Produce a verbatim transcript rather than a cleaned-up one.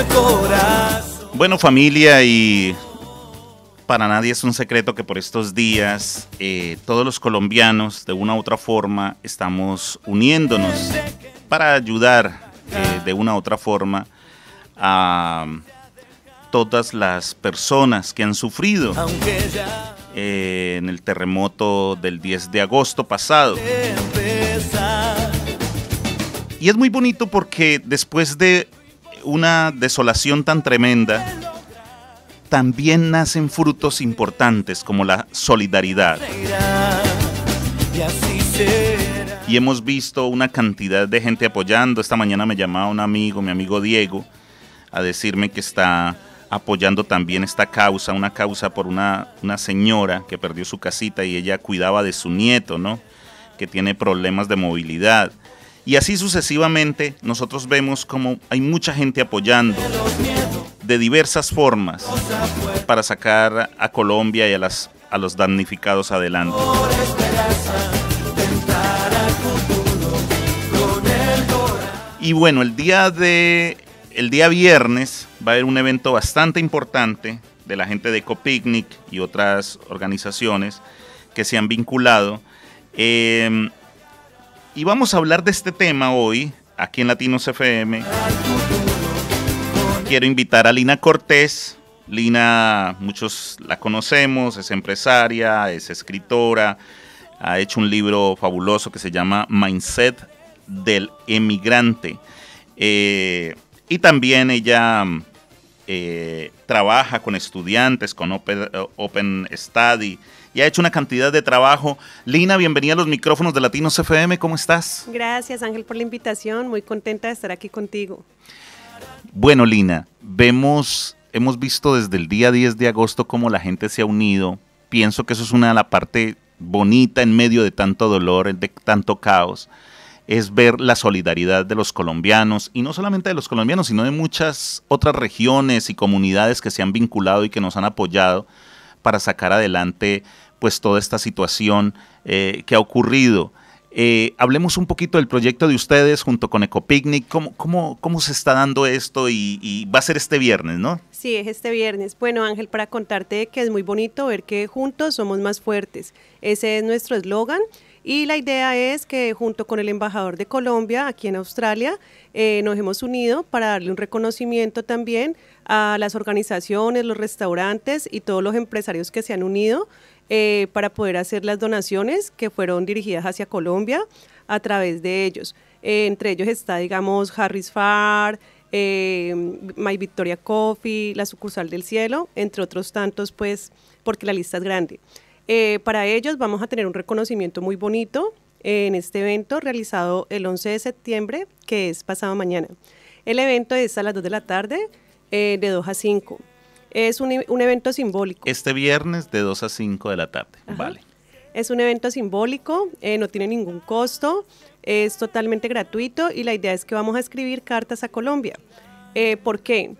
Bueno, familia, y para nadie es un secreto que por estos días eh, todos los colombianos de una u otra forma estamos uniéndonos para ayudar eh, de una u otra forma a todas las personas que han sufrido eh, en el terremoto del diez de agosto pasado. Y es muy bonito porque después de una desolación tan tremenda, también nacen frutos importantes como la solidaridad. Y hemos visto una cantidad de gente apoyando. Esta mañana me llamaba un amigo, mi amigo Diego, a decirme que está apoyando también esta causa, una causa por una, una señora que perdió su casita y ella cuidaba de su nieto, ¿no? Que tiene problemas de movilidad. Y así sucesivamente nosotros vemos como hay mucha gente apoyando de diversas formas para sacar a Colombia y a, las, a los damnificados adelante. Y bueno, el día, de, el día viernes va a haber un evento bastante importante de la gente de Ecopicnic y otras organizaciones que se han vinculado. Eh, y vamos a hablar de este tema hoy, aquí en Latinos F M. Quiero invitar a Lina Cortés. Lina, muchos la conocemos, es empresaria, es escritora, ha hecho un libro fabuloso que se llama Mindset del Emigrante. Eh, y también ella eh, trabaja con estudiantes, con Open, Open Study, y ha hecho una cantidad de trabajo. Lina, bienvenida a los micrófonos de Latinos F M, ¿cómo estás? Gracias, Ángel, por la invitación, muy contenta de estar aquí contigo. Bueno, Lina, vemos, hemos visto desde el día diez de agosto cómo la gente se ha unido. Pienso que eso es una de la parte bonita en medio de tanto dolor, de tanto caos, es ver la solidaridad de los colombianos, y no solamente de los colombianos, sino de muchas otras regiones y comunidades que se han vinculado y que nos han apoyado para sacar adelante pues toda esta situación eh, que ha ocurrido. Eh, hablemos un poquito del proyecto de ustedes junto con Ecopicnic. ¿Cómo, cómo, cómo se está dando esto? Y, y va a ser este viernes, ¿no? Sí, es este viernes. Bueno, Ángel, para contarte que es muy bonito ver que juntos somos más fuertes. Ese es nuestro eslogan. Y la idea es que junto con el embajador de Colombia aquí en Australia eh, nos hemos unido para darle un reconocimiento también a las organizaciones, los restaurantes y todos los empresarios que se han unido eh, para poder hacer las donaciones que fueron dirigidas hacia Colombia a través de ellos. Eh, entre ellos está, digamos, Harris Farm, eh, My Victoria Coffee, la sucursal del Cielo, entre otros tantos, pues, porque la lista es grande. Eh, para ellos vamos a tener un reconocimiento muy bonito eh, en este evento realizado el once de septiembre, que es pasado mañana. El evento es a las dos de la tarde, eh, de dos a cinco. Es un, un evento simbólico. Este viernes de dos a cinco de la tarde. Ajá. Vale. Es un evento simbólico, eh, no tiene ningún costo, es totalmente gratuito y la idea es que vamos a escribir cartas a Colombia. Eh, ¿Por qué?